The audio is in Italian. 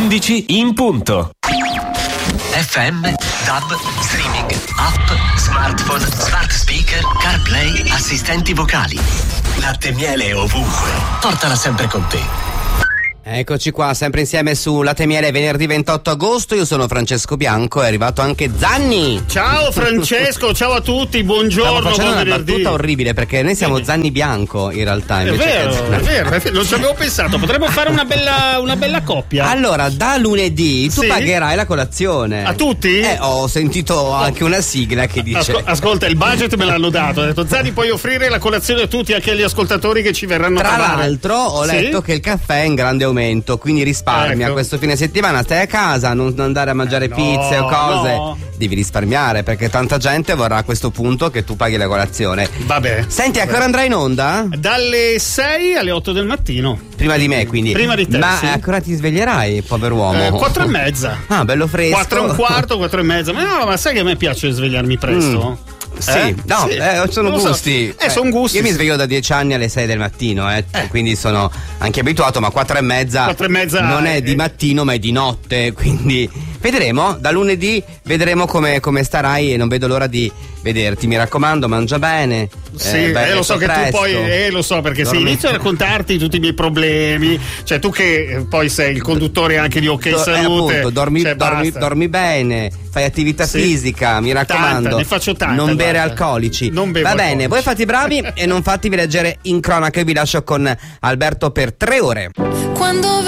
11 in punto. FM, DAB, streaming, app, smartphone, smart speaker, CarPlay, assistenti vocali. Latte e miele ovunque. Portala sempre con te. Eccoci qua, sempre insieme su Latte e Miele, venerdì 28 agosto. Io sono Francesco Bianco, è arrivato anche Zanni. Ciao Francesco, ciao a tutti, buongiorno. Stavo facendo buon una venerdì. battuta orribile perché noi siamo Zanni Bianco in realtà. È vero, non ci avevo pensato, potremmo fare una bella coppia. Allora, da lunedì tu pagherai la colazione. A tutti? Ho sentito anche una sigla che dice ascolta, il budget me l'hanno dato. Ho detto, Zanni, puoi offrire la colazione a tutti, anche agli ascoltatori che ci verranno a Tra trovare. l'altro ho letto che il caffè è in grande aumento, quindi risparmia. Ecco. Questo fine settimana stai a casa, non andare a mangiare pizze o cose. no. Devi risparmiare perché tanta gente vorrà a questo punto che tu paghi la colazione. Vabbè. Senti, a che ora andrai in onda? Dalle 6 alle 8 del mattino. Prima di me, quindi. Prima di te. Ma sì. a che ora ti sveglierai, poveruomo? 4 e mezza. Ah, bello fresco. 4 e un quarto, 4 e mezza. Ma sai che a me piace svegliarmi presto? Sì, sono Non lo so. gusti. Sono gusti. Io mi sveglio da 10 anni alle 6 del mattino, quindi sono anche abituato, ma 4 e mezza non è di mattino, ma è di notte, quindi vedremo. Da lunedì vedremo come starai e non vedo l'ora di vederti. Mi raccomando, mangia bene. Sì, lo so che presto. tu poi lo so perché se inizio a raccontarti tutti i miei problemi, cioè tu che poi sei il conduttore anche di OK Salute, appunto, dormi bene, fai attività fisica, mi raccomando. Tanta, ne faccio tanta, non bere guarda. alcolici. Non bevo Va bene, alcolici. voi fate i bravi e non fatevi leggere in cronaca. Vi lascio con Alberto per 3 ore. Quando